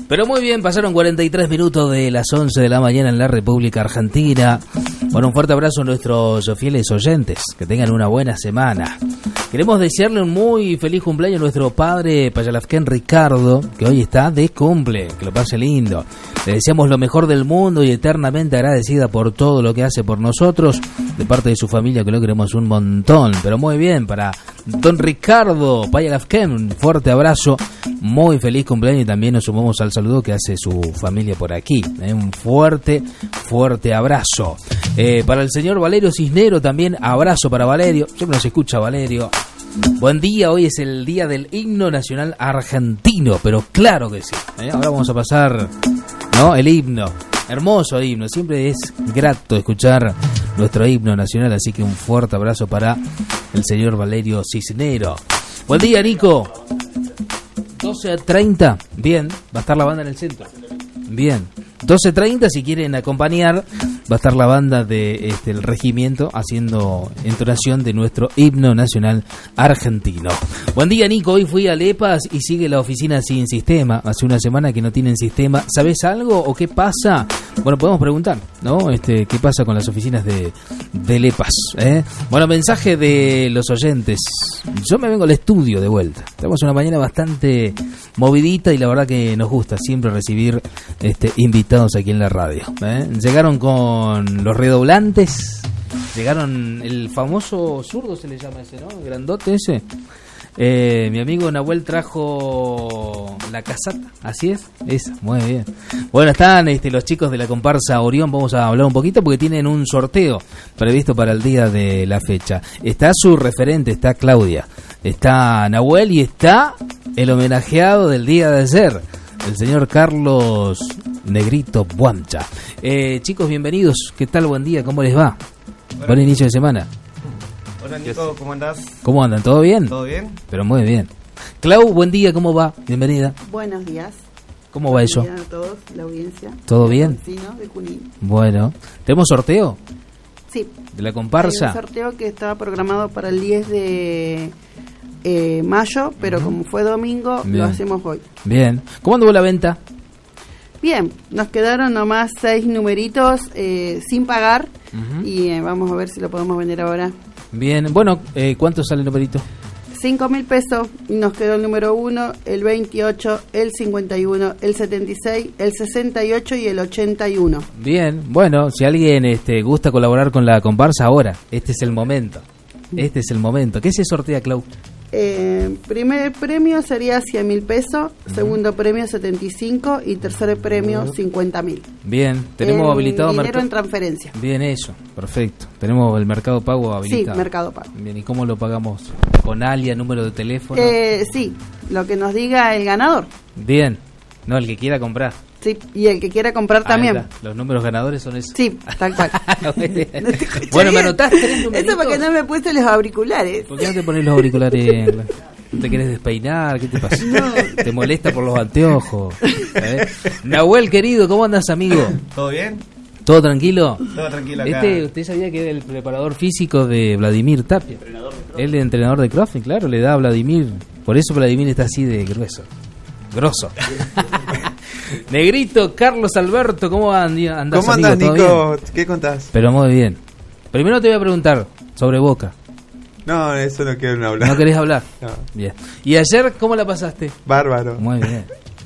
Pero muy bien, pasaron 43 minutos de las 11 de la mañana en la República Argentina. Bueno, un fuerte abrazo a nuestros fieles oyentes, que tengan una buena semana. Queremos desearle un muy feliz cumpleaños a nuestro padre Payalafquén Ricardo, que hoy está de cumple, que lo pase lindo. Le deseamos lo mejor del mundo y eternamente agradecida por todo lo que hace por nosotros, de parte de su familia, que lo queremos un montón. Pero muy bien, para don Ricardo Payalafquén, un fuerte abrazo, muy feliz cumpleaños, y también nos sumamos al saludo que hace su familia por aquí. Un fuerte abrazo. Para el señor Valerio Cisnero también, abrazo para Valerio, siempre nos escucha Valerio. Buen día, hoy es el día del himno nacional argentino, pero claro que sí. Ahora vamos a pasar, ¿no?, el himno, hermoso himno, siempre es grato escuchar nuestro himno nacional, así que un fuerte abrazo para el señor Valerio Cisnero. Buen día, Nico. 12:30, bien, va a estar la banda en el centro. Bien, 12:30, si quieren acompañar, va a estar la banda de el regimiento haciendo entonación de nuestro himno nacional argentino. Buen día, Nico. Hoy fui a Lepas y sigue la oficina sin sistema. Hace una semana que no tienen sistema. ¿Sabes algo o qué pasa? Bueno, podemos preguntar, ¿no? ¿Qué pasa con las oficinas de Lepas? Bueno, mensaje de los oyentes. Yo me vengo al estudio de vuelta. Tenemos una mañana bastante movidita y la verdad que nos gusta siempre recibir invitados aquí en la radio. Llegaron con los redoblantes, llegaron el famoso zurdo, se le llama ese, ¿no? El grandote ese. Mi amigo Nahuel trajo la casata, así es, esa, muy bien. Bueno, están los chicos de la comparsa Orión, vamos a hablar un poquito porque tienen un sorteo previsto para el día de la fecha. Está su referente, está Claudia, está Nahuel y está el homenajeado del día de ayer, el señor Carlos Negrito Buamcha. Chicos, bienvenidos, ¿qué tal? Buen día, ¿cómo les va? Buen inicio de semana. Hola, Nico, ¿cómo andás? ¿Cómo andan? ¿Todo bien? ¿Todo bien? Pero muy bien. Clau, buen día, ¿cómo va? Bienvenida. Buenos días. ¿Cómo va eso? Buenos días a todos, la audiencia. ¿Todo bien? Vecinos de Junín. Bueno, ¿tenemos sorteo? Sí. ¿De la comparsa? Hay un sorteo que estaba programado para el 10 de mayo, pero como fue domingo, bien, lo hacemos hoy. Bien. ¿Cómo anduvo la venta? Bien, nos quedaron nomás 6 numeritos sin pagar y vamos a ver si lo podemos vender ahora. Bien, bueno, ¿cuánto sale el numerito? 5.000 pesos, y nos quedó el número 1, el 28, el 51, el 76, el 68 y el 81. Bien, bueno, si alguien gusta colaborar con la comparsa ahora, este es el momento. Este es el momento. ¿Qué se sortea, Clau? Primer premio sería 100.000 pesos, segundo premio 75 y tercer premio 50.000. Bien, tenemos habilitado dinero en transferencia. Bien, eso, perfecto. Tenemos el Mercado Pago habilitado. Sí, Mercado Pago. Bien, ¿y cómo lo pagamos? ¿Con alia, número de teléfono? Sí, lo que nos diga el ganador. Bien, no, el que quiera comprar. Sí, y el que quiera comprar también. Los números ganadores son esos. Sí, tal cual. Bueno, me anotaste 3 numeritos. Eso porque no me puse los auriculares. ¿Por qué no te pones los auriculares? ¿No te querés despeinar? ¿Qué te pasa? No. ¿Te molesta por los anteojos? Nahuel, querido, ¿cómo andas, amigo? ¿Todo bien? ¿Todo tranquilo? Todo tranquilo acá. ¿Usted sabía que era el preparador físico de Vladimir Tapia? Él es entrenador de CrossFit, claro, le da a Vladimir. Por eso Vladimir está así de grueso. Grosso. Negrito, Carlos Alberto, ¿cómo andás? ¿Cómo andás, Nico? ¿Qué contás? Pero muy bien. Primero te voy a preguntar sobre Boca. No, eso no quiero hablar. ¿No querés hablar? No. Bien. ¿Y ayer cómo la pasaste? Bárbaro. Muy bien.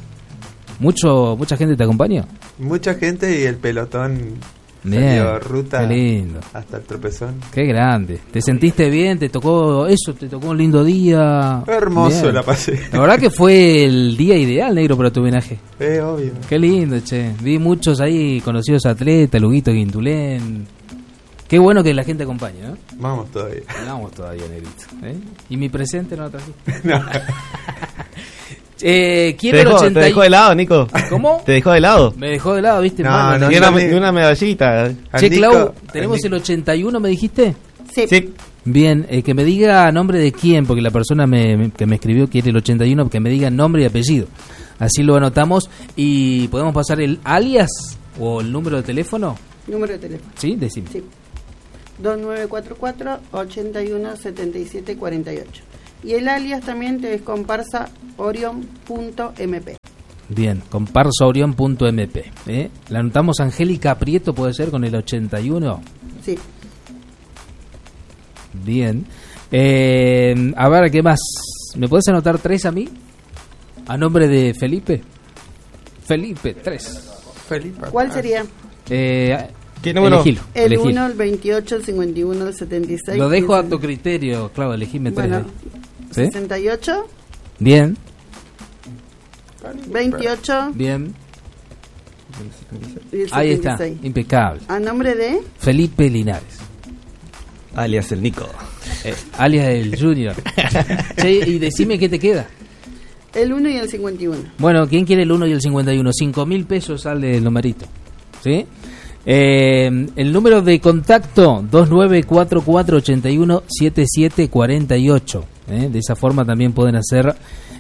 ¿Mucha gente te acompañó? Mucha gente y el pelotón bien, salió ruta. Qué lindo. Hasta el tropezón. Qué grande. ¿Te sentiste bien? ¿Te tocó eso? ¿Te tocó un lindo día? Hermoso bien. La pasé. La verdad que fue el día ideal, negro, para tu homenaje. Obvio. Qué lindo, che. Vi muchos ahí conocidos atletas, Luguito Guintulén. Qué bueno que la gente acompañe, ¿no? Vamos todavía. Vamos todavía, negrito. ¿Y mi presente no lo trajiste? No. Quiero el 80. ¿Te dejó de lado, Nico? ¿Cómo? ¿Te dejó de lado? Me dejó de lado, ¿viste? No, Ni una medallita. Che, Clau, ¿tenemos el 81, me dijiste? Sí. Bien, que me diga nombre de quién, porque la persona que me escribió quiere el 81, que me diga nombre y apellido. Así lo anotamos y podemos pasar el alias o el número de teléfono. Número de teléfono. Sí, decime. Sí. 2944-817748. Y el alias también es comparsa orion.mp. Bien, con parsaorion.mp. La anotamos Angélica Prieto, puede ser, con el 81. Sí. Bien. A ver, ¿qué más? ¿Me puedes anotar 3 a mí? A nombre de Felipe. Felipe, 3. Felipe. ¿Cuál sería? ¿Qué número? Elegilo, El elegilo. 1, el 28, el 51, el 76. Lo dejo a 15. tu criterio, claro, elegime 3. Bueno, ¿Sí? 68, Bien, 28 bien. y el 76. Ahí está, impecable. A nombre de... Felipe Linares, Alias el Nico. alias el Junior. Che, y decime qué te queda. El 1 y el 51. Bueno, ¿quién quiere el 1 y el 51? 5.000 pesos sale el numerito. ¿Sí? El número de contacto 2944817748. De esa forma también pueden hacer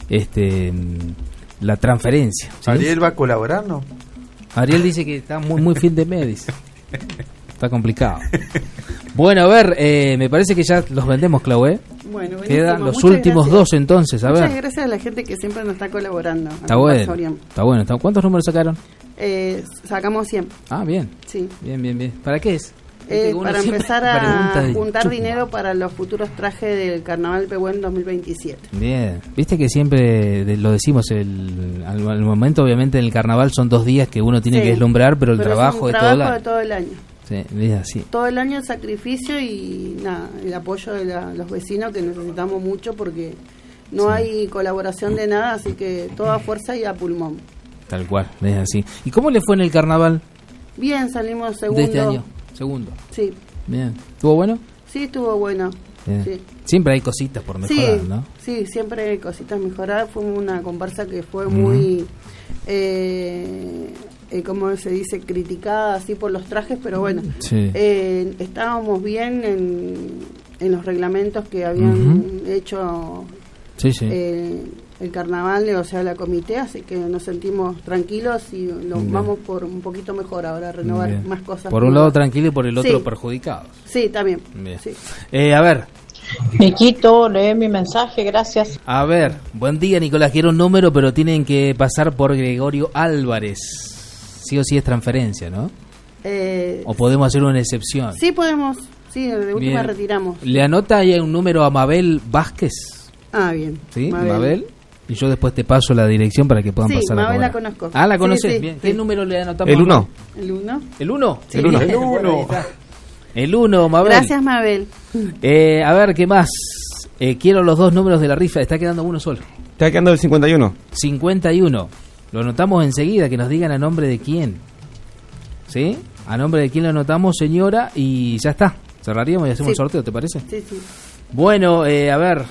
la transferencia. ¿sí? ¿Ariel va a colaborar, no? Ariel dice que está muy fin de mes, dice. Está complicado. Bueno, a ver, me parece que ya los vendemos, Clau, Bueno, Quedan buenísimo. los Muchas últimos gracias. 2 entonces, a Muchas ver. gracias a la gente que siempre nos está colaborando. Está bueno, está bueno. ¿Cuántos números sacaron? Sacamos 100, Ah, bien, sí. bien. ¿Para qué es? Viste que uno Para siempre empezar pregunta a de juntar chusma. dinero para los futuros trajes del Carnaval Pehuen 2027. Bien, viste que siempre lo decimos, al momento obviamente del carnaval son 2 días que uno tiene Sí, que deslumbrar, pero el trabajo es de un todo el trabajo año. de todo el año. Sí, es así. Todo el año el sacrificio y nada, el apoyo de los vecinos que necesitamos mucho porque no hay colaboración de nada, así que toda fuerza y a pulmón. Tal cual, es así. ¿Y cómo le fue en el carnaval Bien, salimos segundo. de este año? Segundo. Sí, Bien. ¿Estuvo bueno? sí, estuvo bueno. Bien. Sí. Siempre hay cositas por mejorar, Sí, ¿no? sí, siempre hay cositas mejoradas. Fue una comparsa que fue muy, ¿cómo se dice? Criticada así por los trajes, pero bueno, Sí. estábamos bien en los reglamentos que habían hecho Sí, sí. el carnaval, o sea, la comité, así que nos sentimos tranquilos y Bien. vamos por un poquito mejor ahora, renovar Bien. más cosas. Por un nuevas. lado tranquilo y por el otro Sí. perjudicados. Sí, también. Bien. Sí. A ver, Niquito, lee mi mensaje, gracias. buen día Nicolás, quiero un número pero tienen que pasar por Gregorio Álvarez. Sí o sí es transferencia, ¿no? O podemos hacer una excepción. Sí, podemos. Sí, de última Bien. retiramos. Le anota ahí un número a Mabel Vázquez, Ah, bien. ¿sí? Mabel. Y yo después te paso la dirección para que puedan Sí, pasar a Mabel la cobrar. conozco. Ah, ¿la Sí, conoces? sí, Bien. sí. ¿Qué número le anotamos? El 1. ¿El 1? ¿El 1? Sí. El uno. El uno. Bueno, ahí está. El 1, Mabel. Gracias, Mabel. A ver, ¿qué más? Quiero los 2 números de la rifa. Está quedando uno solo. Está quedando el 51. 51. Lo anotamos enseguida, que nos digan a nombre de quién. ¿Sí? A nombre de quién lo anotamos, señora, y ya está. Cerraríamos y hacemos Sí. el sorteo, ¿te parece? Sí, sí. Bueno, a ver.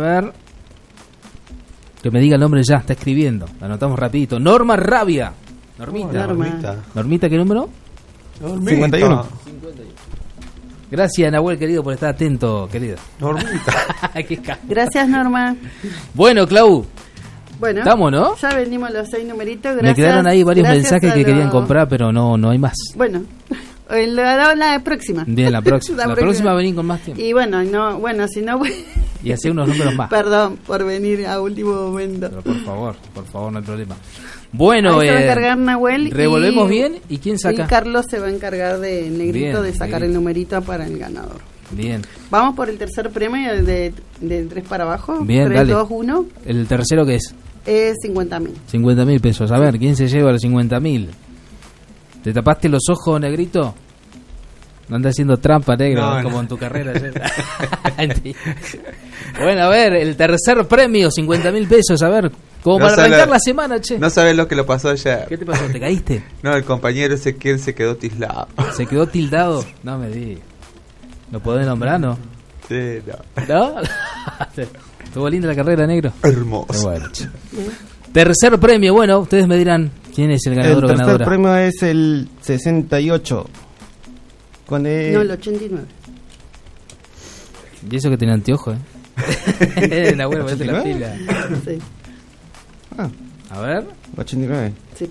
Que me diga el nombre ya, está escribiendo. Lo anotamos rapidito. Norma Rabia. Normita. Norma. Normita, ¿qué número? 51. Gracias, Nahuel, querido, por estar atento, querido. Normita. Qué ca- Gracias, Norma. Bueno, Clau, Bueno, ¿estamos, no? ya vendimos los 6 numeritos. Gracias, me quedaron ahí varios gracias mensajes a que querían los- comprar, pero no hay más. Bueno, la próxima. Bien, la próxima. La próxima venir con más tiempo. Y bueno, si no, Y hacer unos números más. perdón por venir a último momento. Pero por favor, no hay problema. Bueno, Ahí se va a encargar Nahuel. revolvemos bien. ¿Y quién saca? Y Carlos se va a encargar de Negrito Bien, de sacar Negrito. el numerito para el ganador. Bien. Vamos por el tercer premio, el de 3 para abajo. Bien, 3, dale. 2, 1. ¿El tercero qué es? Es 50.000. 50.000 pesos. A ver, ¿quién se lleva los 50.000? ¿Te tapaste los ojos, Negrito? No andas haciendo trampa, negro, No, como no. en tu carrera ayer. Bueno, a ver, el tercer premio, 50.000 pesos. A ver, como No para sabe arrancar la- la semana, che. No sabes lo que lo pasó ayer. ¿Qué te pasó? ¿Te caíste? No, el compañero Ezequiel se quedó tislado. ¿Se quedó tildado? No me digas. ¿Lo podés nombrar, no? Sí, no. ¿No? Estuvo linda la carrera, negro. Hermoso. Bueno, che. Tercer premio, bueno, ustedes me dirán quién es el ganador El o tercer ganadora. premio es el 68. Con el... No, el 89. Y eso que tiene anteojo, La abuela, ponete la pila. Sí, Ah, A ver, 89. sí.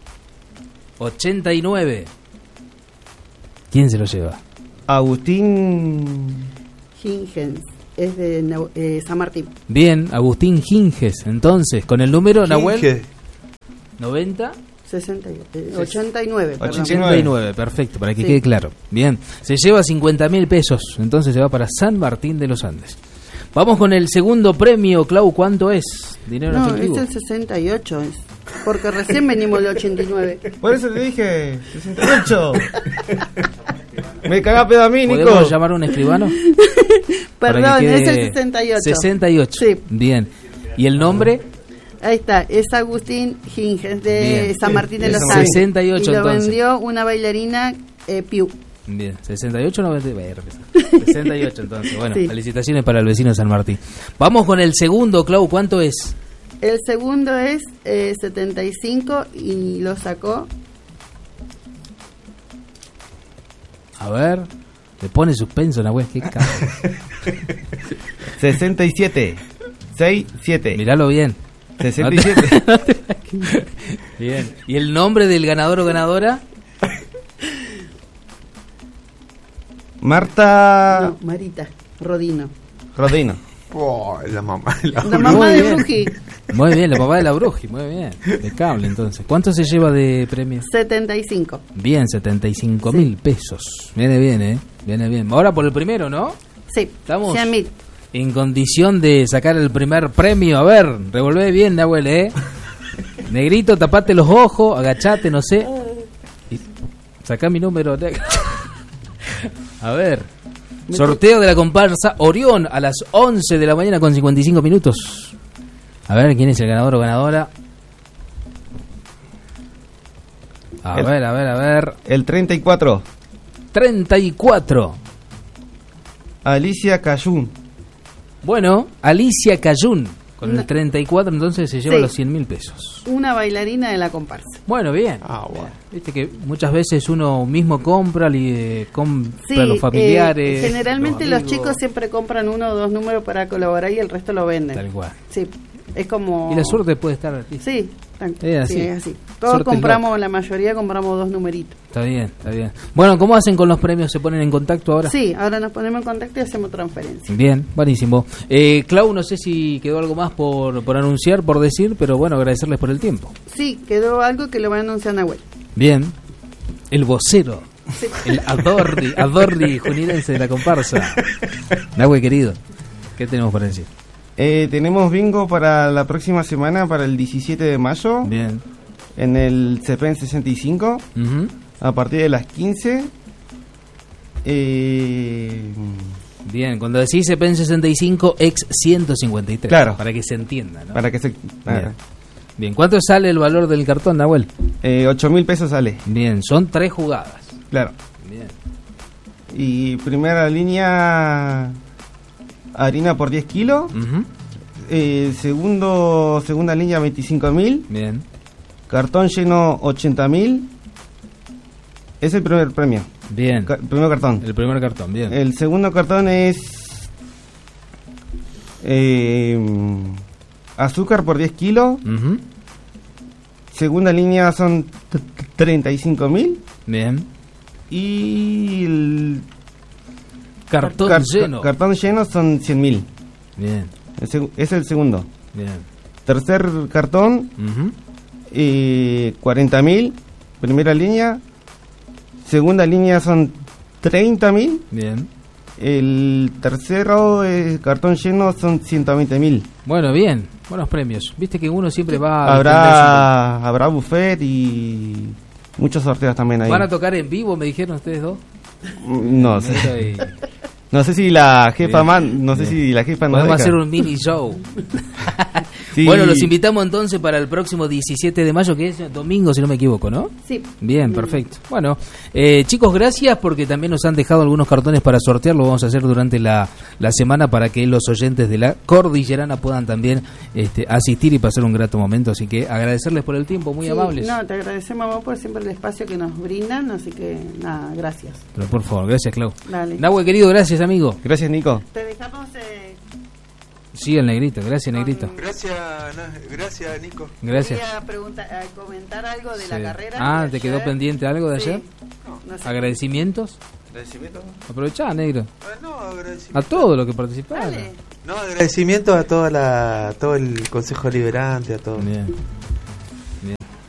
89. ¿Quién se lo lleva? Agustín... Hingens. Es de San Martín. Bien, Agustín Ginges. Entonces, con el número, Nahuel. Ginge. 90. 89. perdón. 89, perfecto, para que Sí. quede claro. Bien, se lleva 50.000 pesos, entonces se va para San Martín de los Andes. Vamos con el segundo premio, Clau, ¿cuánto es? Dinero en No, efectivo. es el 68, porque recién venimos del 89. Por eso te dije 68. Me cagá pedo a mí, Nico. ¿Podemos llamar a un escribano? Para Perdón, que es quede el 68. 68. Sí. Bien. ¿Y el nombre? Ahí está, es Agustín Ginges de Bien. San Martín de Sí, los San Andes. Martín. 68 y lo entonces. vendió una bailarina Piu. Bien, 68 o 90. 68 entonces. Bueno, Sí. felicitaciones para el vecino de San Martín. Vamos con el segundo, Clau, ¿cuánto es? El segundo es 75 y lo sacó. A ver, le pone suspenso la web, qué cabrón. 67. 67. Míralo bien. 67. Bien. ¿Y el nombre del ganador o ganadora? Marta No, Marita Rodino. Rodino. Oh, la mamá. La mamá Muy de bien. Bruji. Muy bien, la papá de la Bruji, muy bien. De cable entonces. ¿Cuánto se lleva de premio? 75. Bien, 75.000 pesos. Viene bien, Viene bien. Ahora por el primero, ¿no? Sí, Estamos 100.000. en condición de sacar el primer premio. A ver, revolvé bien, Nahuel, Negrito, tapate los ojos, agachate, no sé. Y sacá mi número. A ver. Sorteo de la comparsa Orión a las 11 de la mañana con 55 minutos. A ver, ¿quién es el ganador o ganadora? A ver. El 34. 34. Alicia Cayún. Bueno, Alicia Cayún. Con el No. 34 entonces se lleva Sí. los 100.000 pesos. Una bailarina de la comparsa. Bueno, bien. Ah, bueno. Viste que muchas veces uno mismo compra, compra Sí, los familiares. generalmente los amigos. chicos siempre compran 1 o 2 números para colaborar y el resto lo venden. Tal cual. Sí, es como... Y la suerte puede estar aquí. Sí, Es así. sí, es así. Todos Suerte compramos, la mayoría compramos 2 numeritos. Está bien, está bien. Bueno, ¿cómo hacen con los premios? ¿Se ponen en contacto ahora? Sí, ahora nos ponemos en contacto y hacemos transferencia. Bien, buenísimo. Clau, no sé si quedó algo más por anunciar, por decir, pero bueno, agradecerles por el tiempo. Sí, quedó algo que lo va a anunciar Nahuel. Bien. El vocero. El Adordi junirense de la comparsa. Nahue, querido, ¿qué tenemos para decir? Tenemos bingo para la próxima semana, para el 17 de mayo, Bien. en el CEPEN 65, Ujú. a partir de las 15. Bien, cuando decís CEPEN 65, ex 153. Claro. Para que se entienda, ¿no? Para que se... Bien. Bien, ¿cuánto sale el valor del cartón, Nahuel? 8.000 pesos sale, Bien, son 3 jugadas. claro. Bien. Y primera línea, harina por 10 kilos. Ujú. Segunda línea, 25.000. Bien. Cartón lleno, 80.000. Es el primer premio. Bien. Primer cartón. El primer cartón, bien. El segundo cartón es azúcar por 10 kilos. Ujú. Segunda línea son 35.000. Bien. Y el Cartón lleno. cartón lleno son 100.000. Bien, Es el segundo. bien. Tercer cartón, Ujú. 40.000. Primera línea. Segunda línea son 30.000. Bien. El tercero cartón lleno son 120.000. Bueno, bien. Buenos premios. Viste que uno siempre va a defender su- Habrá buffet y muchos sorteos también ahí. ¿Van a tocar en vivo, me dijeron ustedes dos? No sé. Ahí. No sé si la jefa Bien. no sé si la jefa nos Podemos deja. hacer un mini show. Sí. Bueno, los invitamos entonces para el próximo 17 de mayo, que es domingo, si no me equivoco, ¿no? Sí. Bien, perfecto. Bueno, chicos, gracias porque también nos han dejado algunos cartones para sortear. Lo vamos a hacer durante la semana para que los oyentes de la Cordillerana puedan también asistir y pasar un grato momento. Así que agradecerles por el tiempo, muy Sí, amables. No, te agradecemos a vos por siempre el espacio que nos brindan, así que nada, gracias. Pero por favor, gracias, Clau. Dale. Nahue, querido, gracias, amigo. Gracias, Nico. Te dejamos Sí, el negrito, gracias, negrito. Gracias, Nico. Gracias. quería comentar algo de Sí. la carrera. Ah, de ¿te quedó ayer. pendiente algo de Sí. ayer? No sé. ¿Agradecimientos? ¿Agradecimiento? Aprovechá, negro. No, agradecimiento. A todo lo que participaron. Dale. No, agradecimiento a todo el Consejo Liberante, a todo. Bien. Bien.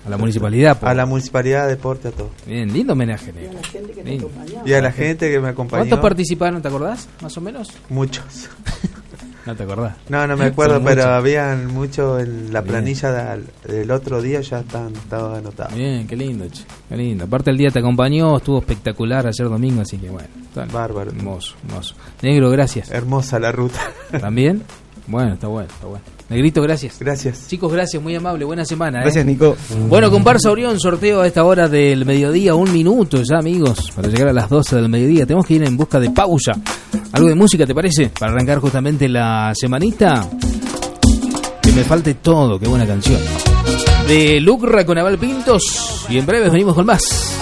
A la municipalidad. A la municipalidad, deporte, a todo. Bien, lindo homenaje, negro. Y a la gente que Lindo. nos acompañó. Y a la gente que me acompañó. ¿Cuántos participaron, te acordás? ¿Más o menos? Muchos. No te acordás. No me acuerdo, Son pero muchos. habían mucho en la Bien. planilla del otro día, ya estaba anotado. Bien, qué lindo, che. Qué lindo. Aparte el día te acompañó, estuvo espectacular ayer domingo, así que bueno. Bárbaro. Hermoso, hermoso. Negro, gracias. Hermosa la ruta. ¿También? Bueno, está bueno, está bueno. Negrito, gracias. Gracias. Chicos, gracias, muy amable, buena semana. Gracias, Nico. Bueno, comparsa Orión, sorteo a esta hora del mediodía, 1 minuto ya, amigos, para llegar a las 12 del mediodía. Tenemos que ir en busca de pausa. ¿Algo de música, te parece? Para arrancar justamente la semanita. Que me falte todo, qué buena canción. De Lucra con Abel Pintos. Y en breve venimos con más.